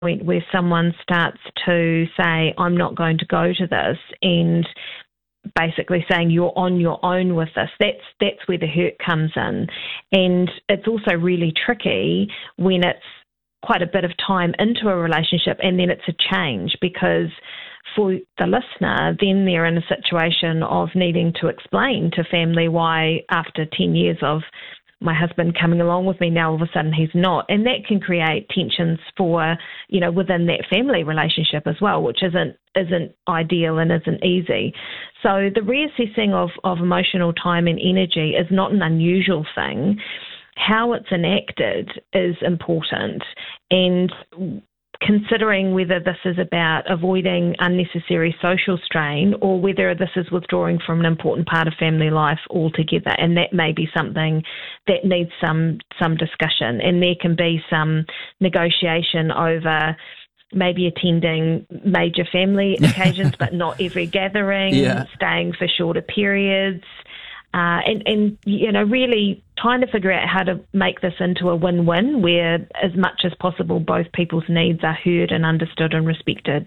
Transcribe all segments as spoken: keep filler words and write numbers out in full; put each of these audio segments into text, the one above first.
point where someone starts to say, I'm not going to go to this, and basically saying you're on your own with this, that's that's where the hurt comes in. And it's also really tricky when it's quite a bit of time into a relationship and then it's a change, because for the listener, then they're in a situation of needing to explain to family why after ten years of my husband coming along with me, now all of a sudden he's not. And that can create tensions for, you know, within that family relationship as well, which isn't isn't ideal and isn't easy. So the reassessing of, of emotional time and energy is not an unusual thing. How it's enacted is important, and considering whether this is about avoiding unnecessary social strain or whether this is withdrawing from an important part of family life altogether. And that may be something that needs some some discussion, and there can be some negotiation over maybe attending major family occasions but not every gathering, yeah. staying for shorter periods, uh, and, and, you know, really trying to figure out how to make this into a win-win where, as much as possible, both people's needs are heard and understood and respected.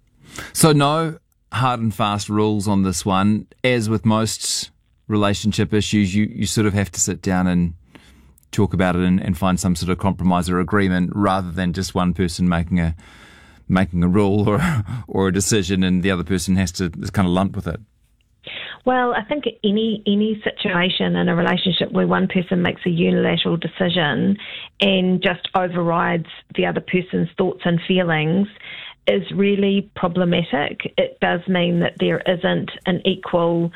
So no hard and fast rules on this one. As with most relationship issues, you, you sort of have to sit down and talk about it and, and find some sort of compromise or agreement, rather than just one person making a making a rule or or a decision and the other person has to kind of lump with it. Well, I think any any situation in a relationship where one person makes a unilateral decision and just overrides the other person's thoughts and feelings is really problematic. It does mean that there isn't an equal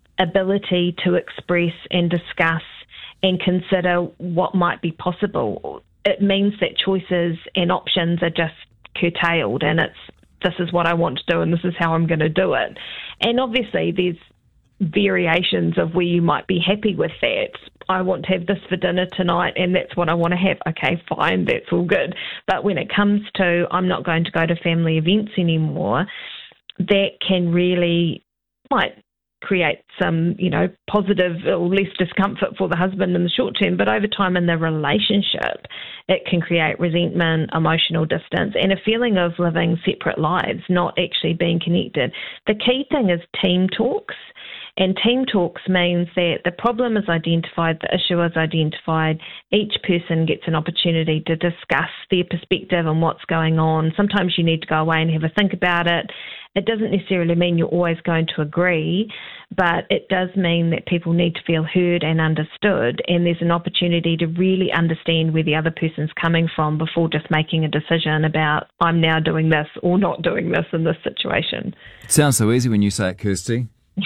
ability to express and discuss and consider what might be possible. It means that choices and options are just curtailed, and it's, this is what I want to do and this is how I'm going to do it. And obviously there's variations of where you might be happy with that. I want to have this for dinner tonight and that's what I want to have. Okay, fine, that's all good. But when it comes to I'm not going to go to family events anymore, that can really might create some, you know, positive or less discomfort for the husband in the short term, but over time in the relationship, it can create resentment, emotional distance, and a feeling of living separate lives, not actually being connected. The key thing is team talks. And team talks means that the problem is identified, the issue is identified, each person gets an opportunity to discuss their perspective and what's going on. Sometimes you need to go away and have a think about it. It doesn't necessarily mean you're always going to agree, but it does mean that people need to feel heard and understood, and there's an opportunity to really understand where the other person's coming from before just making a decision about I'm now doing this or not doing this in this situation. It sounds so easy when you say it, Kirsty.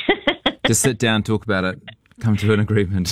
Just sit down, talk about it, come to an agreement.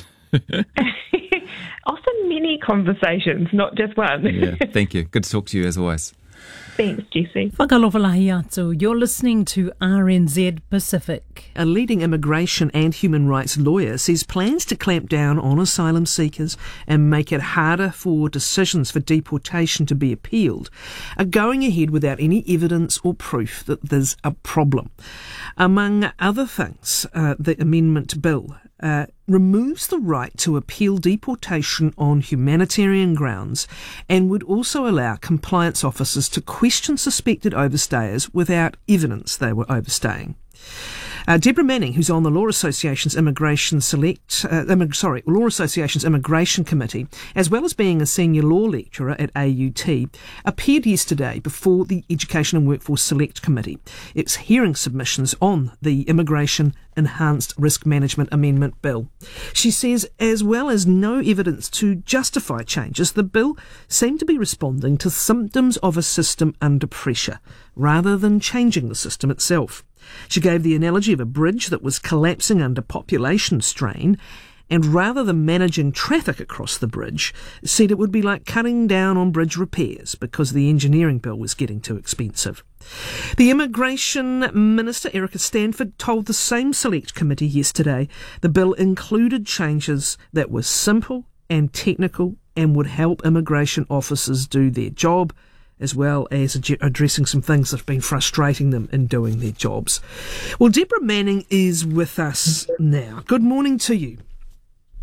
Often many conversations, not just one. Yeah, thank you. Good to talk to you as always. Thanks, Jesse. Whakalofalahi atu. You're listening to R N Z Pacific. A leading immigration and human rights lawyer says plans to clamp down on asylum seekers and make it harder for decisions for deportation to be appealed are going ahead without any evidence or proof that there's a problem. Among other things, uh, the amendment bill Uh, removes the right to appeal deportation on humanitarian grounds and would also allow compliance officers to question suspected overstayers without evidence they were overstaying. Uh, Deborah Manning, who's on the Law Association's Immigration Select, uh, immig- sorry, Law Association's Immigration Committee, as well as being a senior law lecturer at A U T, appeared yesterday before the Education and Workforce Select Committee. It's hearing submissions on the Immigration Enhanced Risk Management Amendment Bill. She says, as well as no evidence to justify changes, the bill seemed to be responding to symptoms of a system under pressure, rather than changing the system itself. She gave the analogy of a bridge that was collapsing under population strain, and rather than managing traffic across the bridge, said it would be like cutting down on bridge repairs because the engineering bill was getting too expensive. The Immigration Minister, Erica Stanford, told the same select committee yesterday the bill included changes that were simple and technical and would help immigration officers do their job, as well as ad- addressing some things that have been frustrating them in doing their jobs. Well, Deborah Manning is with us now. Good morning to you.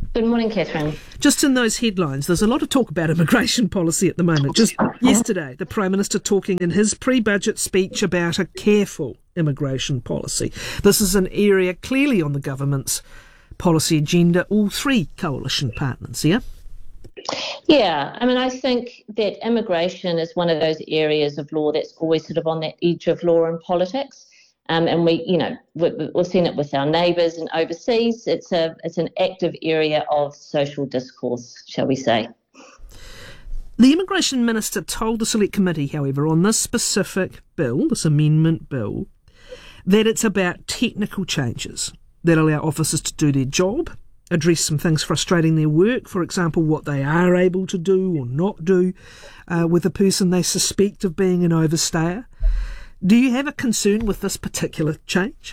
Good morning, Catherine. Just in those headlines, there's a lot of talk about immigration policy at the moment. Just yesterday, the Prime Minister talking in his pre-budget speech about a careful immigration policy. This is an area clearly on the government's policy agenda, all three coalition partners, yeah? Yeah, I mean, I think that immigration is one of those areas of law that's always sort of on that edge of law and politics. Um, and we, you know, we, we've seen it with our neighbours and overseas. It's a, it's an active area of social discourse, shall we say. The Immigration Minister told the Select Committee, however, on this specific bill, this amendment bill, that it's about technical changes that allow officers to do their job, address some things frustrating their work, for example, what they are able to do or not do uh, with a person they suspect of being an overstayer. Do you have a concern with this particular change?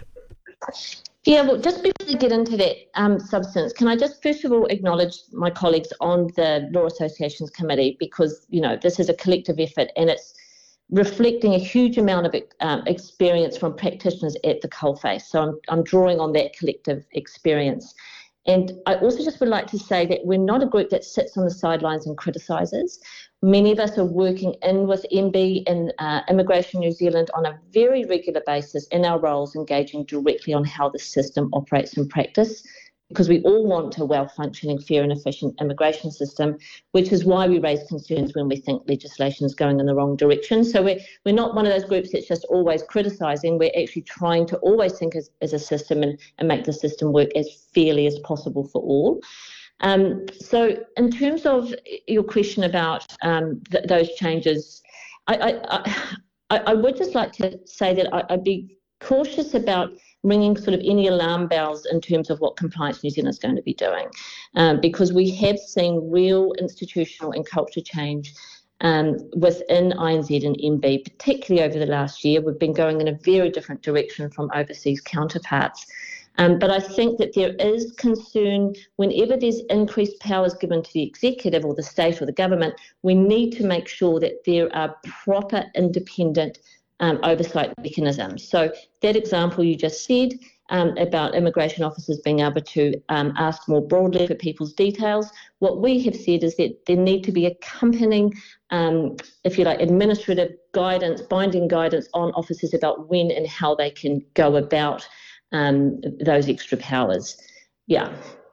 Yeah, well, just before we get into that um, substance, can I just first of all acknowledge my colleagues on the Law Associations Committee, because, you know, this is a collective effort and it's reflecting a huge amount of um, experience from practitioners at the coalface. So I'm, I'm drawing on that collective experience. And I also just would like to say that we're not a group that sits on the sidelines and criticises. Many of us are working in with M B and uh, Immigration New Zealand on a very regular basis in our roles, engaging directly on how the system operates in practice, because we all want a well-functioning, fair and efficient immigration system, which is why we raise concerns when we think legislation is going in the wrong direction. So we're, we're not one of those groups that's just always criticising. We're actually trying to always think as, as a system and, and make the system work as fairly as possible for all. Um, so in terms of your question about um, th- those changes, I, I, I, I would just like to say that I, I'd be cautious about ringing sort of any alarm bells in terms of what Compliance New Zealand is going to be doing, um, because we have seen real institutional and culture change um, within I N Z and M B, particularly over the last year. We've been going in a very different direction from overseas counterparts. Um, but I think that there is concern whenever there's increased powers given to the executive or the state or the government, we need to make sure that there are proper independent um, oversight mechanisms. So that example you just said um, about immigration officers being able to um, ask more broadly for people's details, what we have said is that there need to be accompanying, um, if you like, administrative guidance, binding guidance on officers about when and how they can go about Um, those extra powers. Yeah.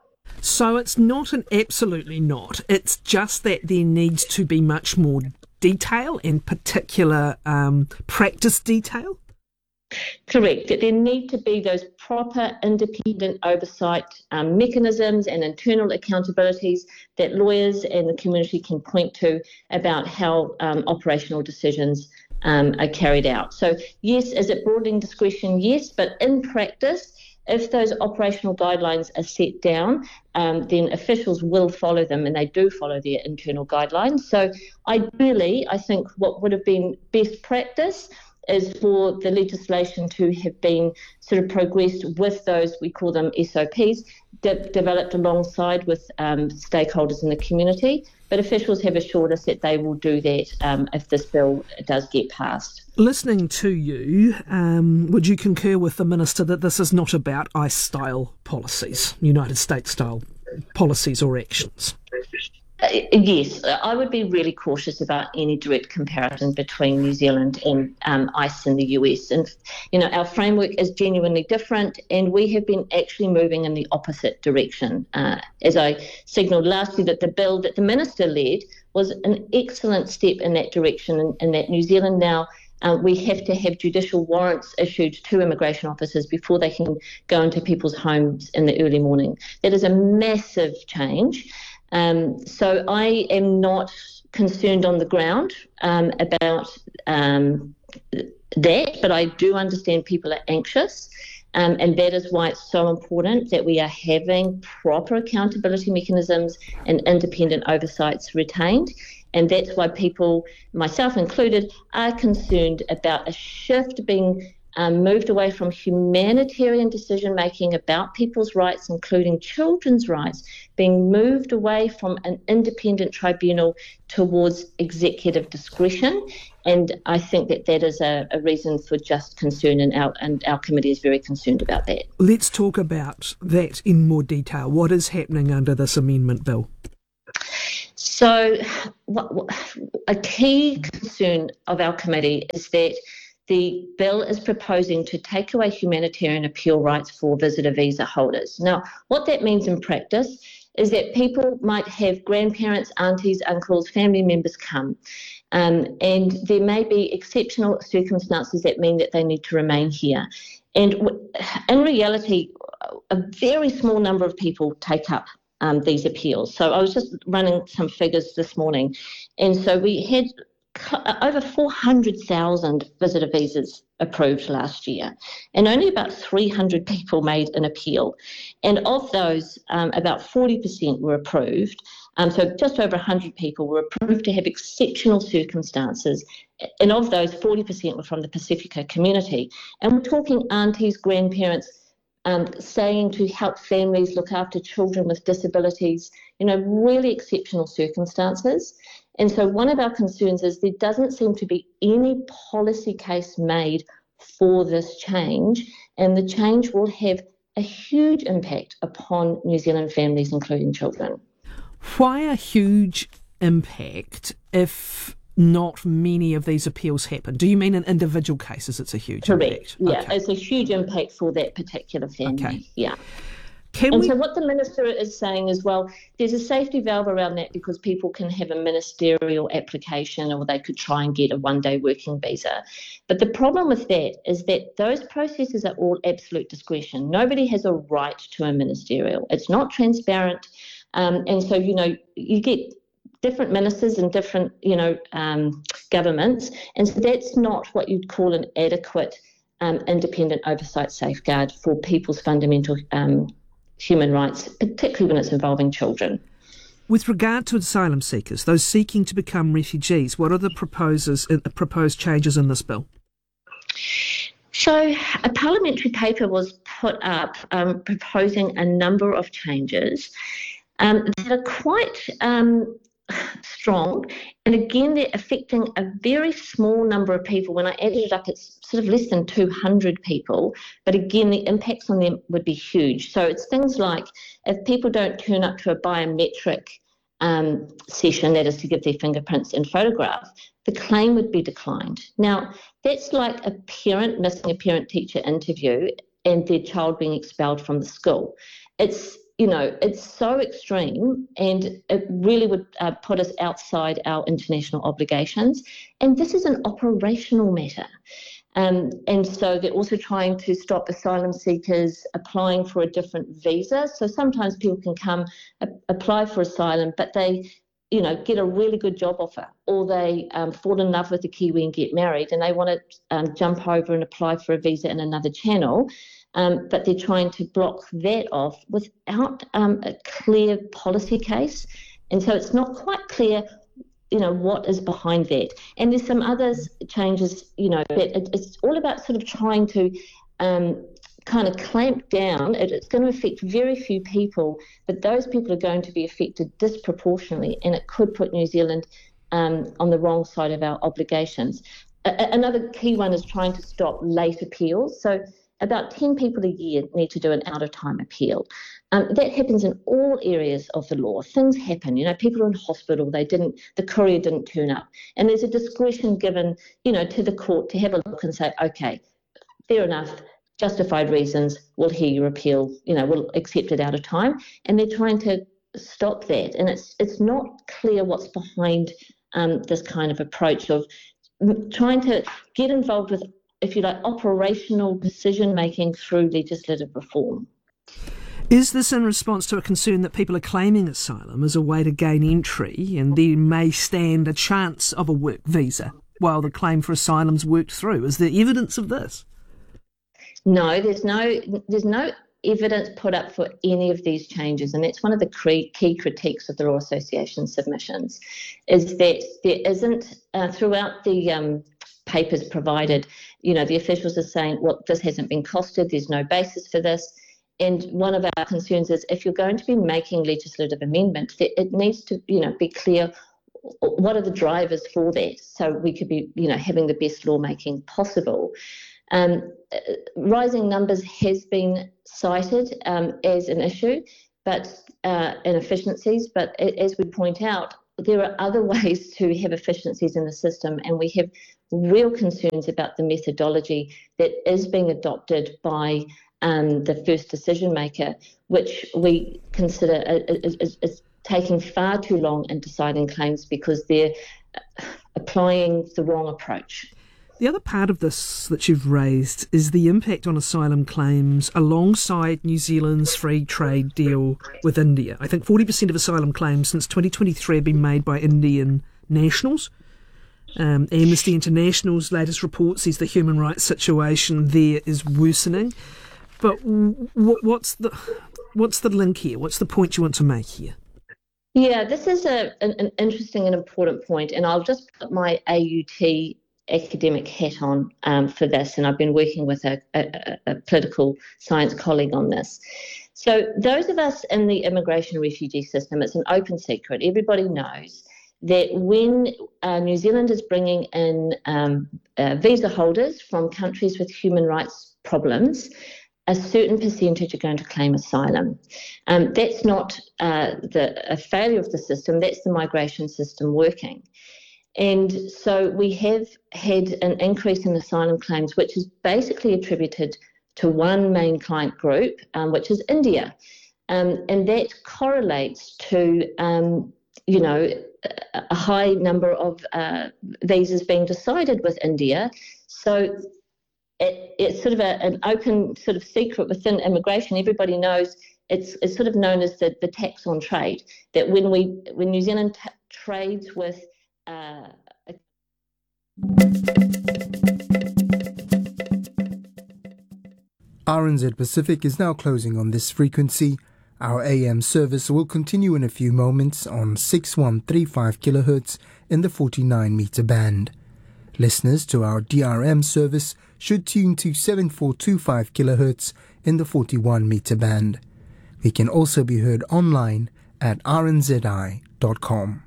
So it's not an absolutely not. It's just that there needs to be much more detail and particular um, practice detail? Correct. That there need to be those proper independent oversight um, mechanisms and internal accountabilities that lawyers and the community can point to about how um, operational decisions Um, are carried out. So yes, is it broadening discretion? Yes, but in practice, if those operational guidelines are set down, um, then officials will follow them, and they do follow their internal guidelines. So ideally, I think what would have been best practice is for the legislation to have been sort of progressed with those, we call them S O Ps, de- developed alongside with um, stakeholders in the community. But officials have assured us that they will do that um, if this bill does get passed. Listening to you, um, would you concur with the Minister that this is not about ICE-style policies, United States-style policies or actions? Uh, yes, I would be really cautious about any direct comparison between New Zealand and um, ICE in the U S. And, you know, our framework is genuinely different, and we have been actually moving in the opposite direction. Uh, as I signalled last year, that the bill that the Minister led was an excellent step in that direction, and, and that New Zealand now Uh, we have to have judicial warrants issued to immigration officers before they can go into people's homes in the early morning. That is a massive change. Um, so I am not concerned on the ground um, about um, that, but I do understand people are anxious. Um, and that is why it's so important that we are having proper accountability mechanisms and independent oversights retained. And that's why people, myself included, are concerned about a shift being um, moved away from humanitarian decision-making about people's rights, including children's rights, being moved away from an independent tribunal towards executive discretion. And I think that that is a, a reason for just concern, and our, and our committee is very concerned about that. Let's talk about that in more detail. What is happening under this amendment bill? So what, what, a key concern of our committee is that the bill is proposing to take away humanitarian appeal rights for visitor visa holders. Now, what that means in practice is that people might have grandparents, aunties, uncles, family members come, um, and there may be exceptional circumstances that mean that they need to remain here. And in reality, a very small number of people take up um, these appeals. So I was just running some figures this morning, and so we had over four hundred thousand visitor visas approved last year, and only about three hundred people made an appeal. And of those, um, about forty percent were approved. Um, so just over one hundred people were approved to have exceptional circumstances. And of those, forty percent were from the Pacifica community. And we're talking aunties, grandparents, um, saying to help families look after children with disabilities, you know, really exceptional circumstances. And so one of our concerns is there doesn't seem to be any policy case made for this change, and the change will have a huge impact upon New Zealand families, including children. Why a huge impact if not many of these appeals happen? Do you mean in individual cases it's a huge Correct. impact? Yeah, okay. It's a huge impact for that particular family. Okay. Yeah. Can and we... so what the Minister is saying is, well, there's a safety valve around that because people can have a ministerial application, or they could try and get a one-day working visa. But the problem with that is that those processes are all absolute discretion. Nobody has a right to a ministerial. It's not transparent. Um, and so, you know, you get different ministers and different, you know, um, governments. And so that's not what you'd call an adequate um, independent oversight safeguard for people's fundamental um human rights, particularly when it's involving children. With regard to asylum seekers, those seeking to become refugees, what are the proposers, uh, proposed changes in this bill? So a parliamentary paper was put up um, proposing a number of changes um, that are quite um, strong. And again, they're affecting a very small number of people. When I added it up, it's sort of less than two hundred people. But again, the impacts on them would be huge. So it's things like if people don't turn up to a biometric um, session, that is to give their fingerprints and photograph, the claim would be declined. Now, that's like a parent missing a parent-teacher interview and their child being expelled from the school. It's You know, it's so extreme, and it really would uh, put us outside our international obligations. And this is an operational matter. Um, and so they're also trying to stop asylum seekers applying for a different visa. So sometimes people can come a- apply for asylum, but they, you know, get a really good job offer, or they um, fall in love with a Kiwi and get married, and they want to um, jump over and apply for a visa in another channel. Um, but they're trying to block that off without um, a clear policy case. And so it's not quite clear, you know, what is behind that. And there's some other changes, you know, that it, it's all about sort of trying to um, kind of clamp down. It, it's going to affect very few people, but those people are going to be affected disproportionately, and it could put New Zealand um, on the wrong side of our obligations. A- another key one is trying to stop late appeals. So about ten people a year need to do an out-of-time appeal. Um, that happens in all areas of the law. Things happen, you know, people are in hospital, they didn't, the courier didn't turn up. And there's a discretion given, you know, to the court to have a look and say, okay, fair enough, justified reasons, we'll hear your appeal, you know, we'll accept it out of time. And they're trying to stop that. And it's it's not clear what's behind um, this kind of approach of trying to get involved with, if you like, operational decision-making through legislative reform. Is this in response to a concern that people are claiming asylum as a way to gain entry, and they may stand a chance of a work visa while the claim for asylum's worked through? Is there evidence of this? No, there's no there's no evidence put up for any of these changes, and that's one of the key, key critiques of the Law Association submissions, is that there isn't, uh, throughout the um, papers provided, you know, the officials are saying, well, this hasn't been costed, there's no basis for this. And one of our concerns is if you're going to be making legislative amendments, it needs to, you know, be clear what are the drivers for that, so we could be, you know, having the best lawmaking possible. Um, rising numbers has been cited um, as an issue, but uh, inefficiencies. But as we point out, there are other ways to have efficiencies in the system, and we have real concerns about the methodology that is being adopted by um, the first decision maker, which we consider is, is, is taking far too long in deciding claims because they're applying the wrong approach. The other part of this that you've raised is the impact on asylum claims alongside New Zealand's free trade deal with India. I think forty percent of asylum claims since twenty twenty-three have been made by Indian nationals. Um, Amnesty International's latest report says the human rights situation there is worsening. But w- what's the what's the link here? What's the point you want to make here? Yeah, this is a, an, an interesting and important point, and I'll just put my A U T academic hat on um, for this, and I've been working with a, a, a political science colleague on this. So those of us in the immigration refugee system, it's an open secret. Everybody knows that when uh, New Zealand is bringing in um, uh, visa holders from countries with human rights problems, a certain percentage are going to claim asylum. Um, that's not uh, the, a failure of the system, that's the migration system working. And so we have had an increase in asylum claims, which is basically attributed to one main client group, um, which is India. Um, and that correlates to, um, you know, a high number of uh, visas being decided with India. So It, it's sort of a, an open sort of secret within immigration. Everybody knows it's it's sort of known as the, the tax on trade, that when we when New Zealand t- trades with uh, a... R N Z Pacific is now closing on this frequency. Our A M service will continue in a few moments on six one three five kilohertz in the forty-nine meter band. Listeners to our D R M service should tune to seven four two five kilohertz in the forty-one meter band. We can also be heard online at r n z i dot com.